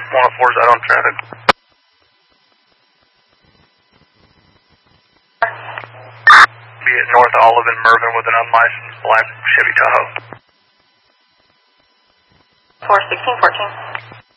104's out on traffic. Be at North Olive and Mervyn with an unlicensed black Chevy Tahoe. 41614.